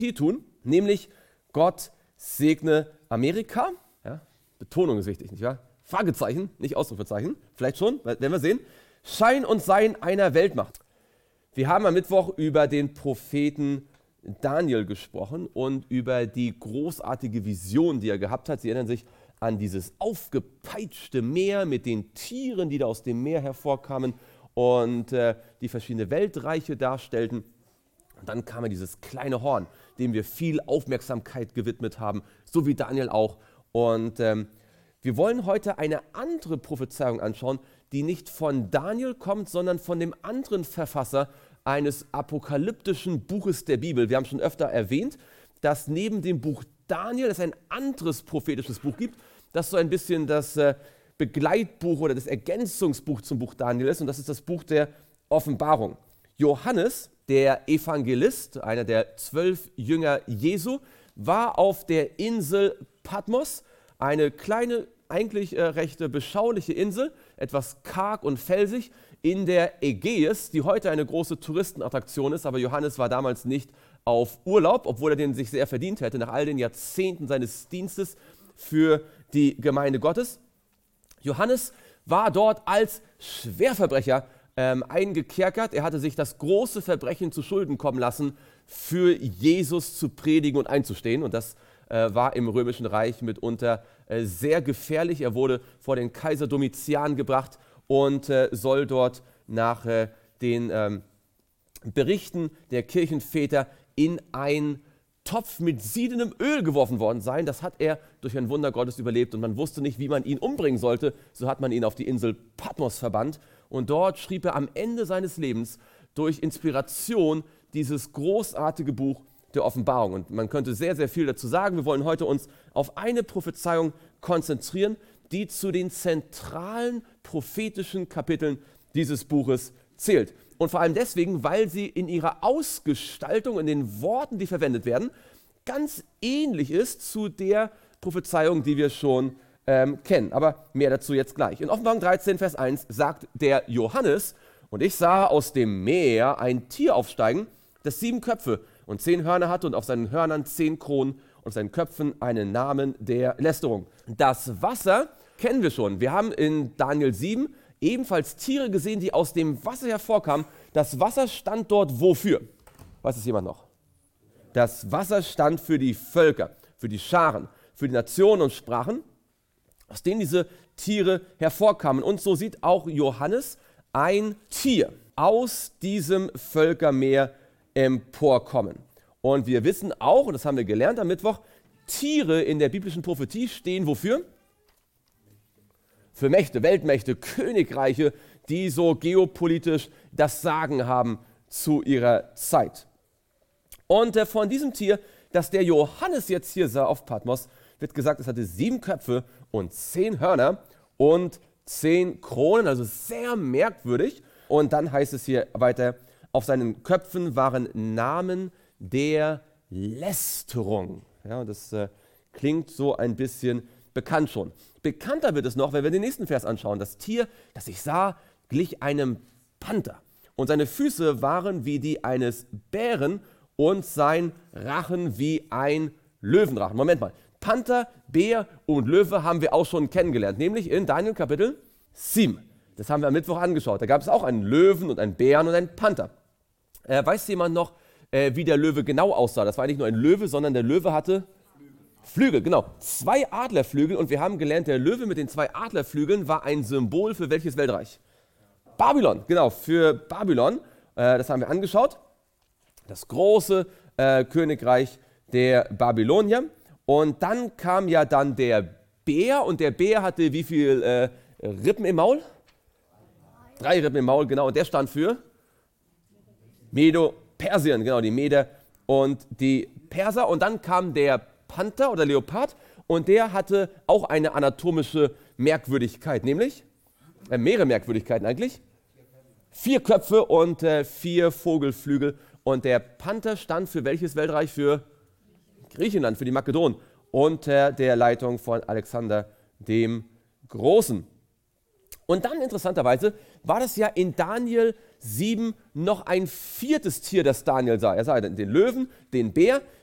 hier tun, nämlich Gott segne Amerika. Ja, Betonung ist wichtig, nicht wahr? Fragezeichen, nicht Ausrufezeichen, vielleicht schon, werden wir sehen. Schein und Sein einer Weltmacht. Wir haben am Mittwoch über den Propheten Daniel gesprochen und über die großartige Vision, die er gehabt hat. Sie erinnern sich an dieses aufgepeitschte Meer mit den Tieren, die da aus dem Meer hervorkamen und die verschiedene Weltreiche darstellten. Und dann kam dieses kleine Horn, dem wir viel Aufmerksamkeit gewidmet haben, so wie Daniel auch. Und wir wollen heute eine andere Prophezeiung anschauen, die nicht von Daniel kommt, sondern von dem anderen Verfasser eines apokalyptischen Buches der Bibel. Wir haben schon öfter erwähnt, dass neben dem Buch Daniel es ein anderes prophetisches Buch gibt, das so ein bisschen das Begleitbuch oder das Ergänzungsbuch zum Buch Daniel ist. Und das ist das Buch der Offenbarung. Johannes, der Evangelist, einer der 12 Jünger Jesu, war auf der Insel Patmos, eine kleine, eigentlich recht beschauliche Insel, etwas karg und felsig, in der Ägäis, die heute eine große Touristenattraktion ist, aber Johannes war damals nicht auf Urlaub, obwohl er den sich sehr verdient hätte, nach all den Jahrzehnten seines Dienstes für die Gemeinde Gottes. Johannes war dort als Schwerverbrecher eingekerkert. Er hatte sich das große Verbrechen zu Schulden kommen lassen, für Jesus zu predigen und einzustehen. Und das war im Römischen Reich mitunter sehr gefährlich. Er wurde vor den Kaiser Domitian gebracht und soll dort nach den Berichten der Kirchenväter in einen Topf mit siedendem Öl geworfen worden sein. Das hat er durch ein Wunder Gottes überlebt und man wusste nicht, wie man ihn umbringen sollte. So hat man ihn auf die Insel Patmos verbannt und dort schrieb er am Ende seines Lebens durch Inspiration dieses großartige Buch der Offenbarung. Und man könnte sehr, sehr viel dazu sagen. Wir wollen heute uns auf eine Prophezeiung konzentrieren, die zu den zentralen prophetischen Kapiteln dieses Buches zählt. Und vor allem deswegen, weil sie in ihrer Ausgestaltung, in den Worten, die verwendet werden, ganz ähnlich ist zu der Prophezeiung, die wir schon kennen. Aber mehr dazu jetzt gleich. In Offenbarung 13, Vers 1 sagt der Johannes: Und ich sah aus dem Meer ein Tier aufsteigen, das 7 Köpfe und 10 Hörner hatte und auf seinen Hörnern 10 Kronen und auf seinen Köpfen einen Namen der Lästerung. Das Wasser kennen wir schon. Wir haben in Daniel 7 ebenfalls Tiere gesehen, die aus dem Wasser hervorkamen. Das Wasser stand dort wofür? Weiß es jemand noch? Das Wasser stand für die Völker, für die Scharen, für die Nationen und Sprachen, aus denen diese Tiere hervorkamen. Und so sieht auch Johannes ein Tier aus diesem Völkermeer emporkommen. Und wir wissen auch, und das haben wir gelernt am Mittwoch, Tiere in der biblischen Prophetie stehen wofür? Für Mächte, Weltmächte, Königreiche, die so geopolitisch das Sagen haben zu ihrer Zeit. Und von diesem Tier, das der Johannes jetzt hier sah auf Patmos, wird gesagt, es hatte 7 Köpfe und 10 Hörner und 10 Kronen, also sehr merkwürdig. Und dann heißt es hier weiter, auf seinen Köpfen waren Namen der Lästerung. Ja, das klingt so ein bisschen bekannt schon. Bekannter wird es noch, wenn wir den nächsten Vers anschauen. Das Tier, das ich sah, glich einem Panther. Und seine Füße waren wie die eines Bären und sein Rachen wie ein Löwenrachen. Moment mal. Panther, Bär und Löwe haben wir auch schon kennengelernt, nämlich in Daniel Kapitel 7. Das haben wir am Mittwoch angeschaut. Da gab es auch einen Löwen und einen Bären und einen Panther. Weiß jemand noch, wie der Löwe genau aussah? Das war nicht nur ein Löwe, sondern der Löwe hatte Flügel, genau. 2 Adlerflügel und wir haben gelernt, der Löwe mit den 2 Adlerflügeln war ein Symbol für welches Weltreich? Babylon, genau, für Babylon. Das haben wir angeschaut. Das große Königreich der Babylonier. Und dann kam ja dann der Bär und der Bär hatte wie viel Rippen im Maul? 3 Rippen im Maul, genau. Und der stand für Medo-Persien, genau, die Meder und die Perser. Und dann kam der Panther oder Leopard und der hatte auch eine anatomische Merkwürdigkeit, nämlich mehrere Merkwürdigkeiten eigentlich. 4 Köpfe und 4 Vogelflügel. Und der Panther stand für welches Weltreich? Für Griechenland, für die Makedonen unter der Leitung von Alexander dem Großen. Und dann interessanterweise war das ja in Daniel 7 noch ein 4. Tier, das Daniel sah. Er sah den Löwen, den Bär,